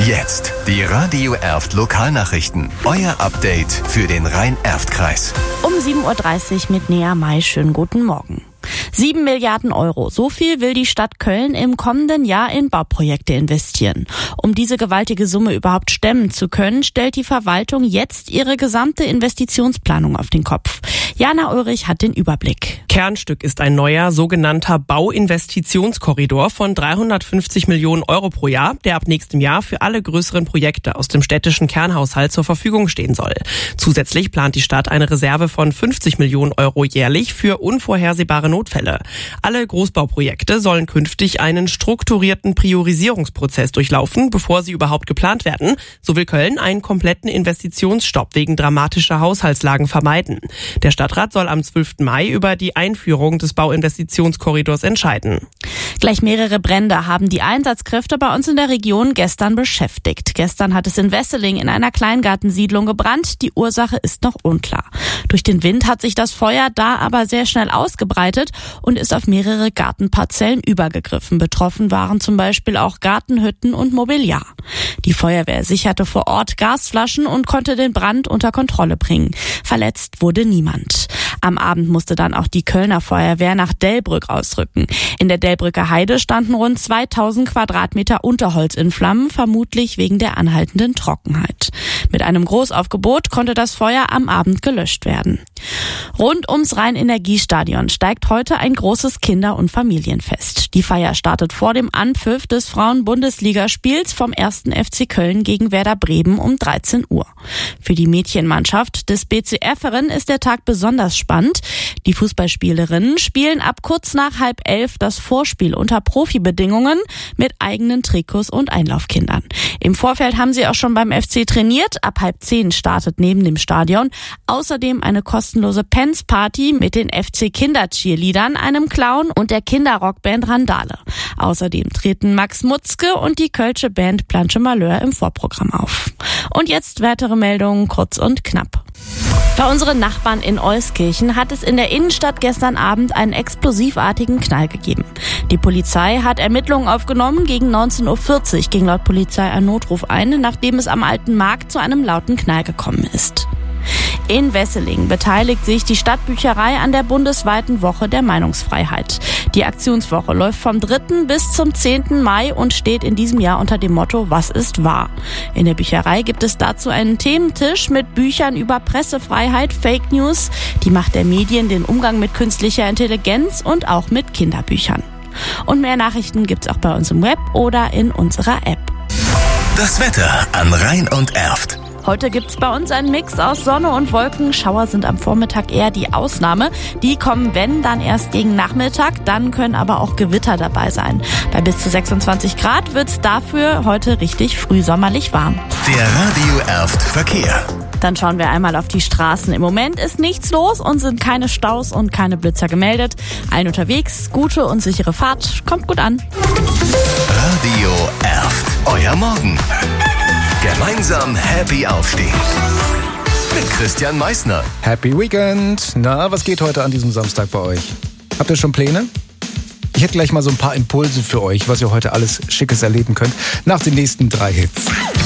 Jetzt die Radio Erft Lokalnachrichten. Euer Update für den Rhein-Erft-Kreis. Um 7.30 Uhr mit Nea May. Schönen guten Morgen. 7 Milliarden Euro. So viel will die Stadt Köln im kommenden Jahr in Bauprojekte investieren. Um diese gewaltige Summe überhaupt stemmen zu können, stellt die Verwaltung jetzt ihre gesamte Investitionsplanung auf den Kopf. Jana Ulrich hat den Überblick. Kernstück ist ein neuer sogenannter Bauinvestitionskorridor von 350 Millionen Euro pro Jahr, der ab nächstem Jahr für alle größeren Projekte aus dem städtischen Kernhaushalt zur Verfügung stehen soll. Zusätzlich plant die Stadt eine Reserve von 50 Millionen Euro jährlich für unvorhersehbare Notfälle. Alle Großbauprojekte sollen künftig einen strukturierten Priorisierungsprozess durchlaufen, bevor sie überhaupt geplant werden. So will Köln einen kompletten Investitionsstopp wegen dramatischer Haushaltslagen vermeiden. Der Stadtrat soll am 12. Mai über die Einführung des Bauinvestitionskorridors entscheiden. Gleich mehrere Brände haben die Einsatzkräfte bei uns in der Region gestern beschäftigt. Gestern hat es in Wesseling in einer Kleingartensiedlung gebrannt. Die Ursache ist noch unklar. Durch den Wind hat sich das Feuer da aber sehr schnell ausgebreitet und ist auf mehrere Gartenparzellen übergegriffen. Betroffen waren zum Beispiel auch Gartenhütten und Mobiliar. Die Feuerwehr sicherte vor Ort Gasflaschen und konnte den Brand unter Kontrolle bringen. Verletzt wurde niemand. Am Abend musste dann auch die Kölner Feuerwehr nach Delbrück ausrücken. In der Delbrücker Heide standen rund 2000 Quadratmeter Unterholz in Flammen, vermutlich wegen der anhaltenden Trockenheit. Mit einem Großaufgebot konnte das Feuer am Abend gelöscht werden. Rund ums Rhein-Energiestadion steigt heute ein großes Kinder- und Familienfest. Die Feier startet vor dem Anpfiff des Frauen-Bundesligaspiels vom 1. FC Köln gegen Werder Bremen um 13 Uhr. Für die Mädchenmannschaft des BC Efferen ist der Tag besonders spannend. Die Fußballspielerinnen spielen ab kurz nach 10:30 das Vorspiel unter Profibedingungen mit eigenen Trikots und Einlaufkindern. Im Vorfeld haben sie auch schon beim FC trainiert. Ab 9:30 startet neben dem Stadion außerdem eine kostenlose Pens-Party mit den FC-Kinder-Cheerleadern, einem Clown und der Kinderrockband Randale. Außerdem treten Max Mutzke und die kölsche Band Planche Malheur im Vorprogramm auf. Und jetzt weitere Meldungen, kurz und knapp. Bei unseren Nachbarn in Euskirchen hat es in der Innenstadt gestern Abend einen explosivartigen Knall gegeben. Die Polizei hat Ermittlungen aufgenommen. Gegen 19.40 Uhr ging laut Polizei ein Notruf ein, nachdem es am Alten Markt zu einem lauten Knall gekommen ist. In Wesseling beteiligt sich die Stadtbücherei an der bundesweiten Woche der Meinungsfreiheit. Die Aktionswoche läuft vom 3. bis zum 10. Mai und steht in diesem Jahr unter dem Motto „Was ist wahr?". In der Bücherei gibt es dazu einen Thementisch mit Büchern über Pressefreiheit, Fake News, die Macht der Medien, den Umgang mit künstlicher Intelligenz und auch mit Kinderbüchern. Und mehr Nachrichten gibt's auch bei uns im Web oder in unserer App. Das Wetter an Rhein und Erft. Heute gibt's bei uns einen Mix aus Sonne und Wolken. Schauer sind am Vormittag eher die Ausnahme. Die kommen, wenn, dann erst gegen Nachmittag. Dann können aber auch Gewitter dabei sein. Bei bis zu 26 Grad wird's dafür heute richtig frühsommerlich warm. Der Radio Erft Verkehr. Dann schauen wir einmal auf die Straßen. Im Moment ist nichts los und sind keine Staus und keine Blitzer gemeldet. Allen unterwegs, gute und sichere Fahrt. Kommt gut an. Radio Erft. Euer Morgen. Gemeinsam happy aufstehen. Mit Christian Meissner. Happy Weekend. Na, was geht heute an diesem Samstag bei euch? Habt ihr schon Pläne? Ich hätte gleich mal so ein paar Impulse für euch, was ihr heute alles Schickes erleben könnt, nach den nächsten 3 Hits.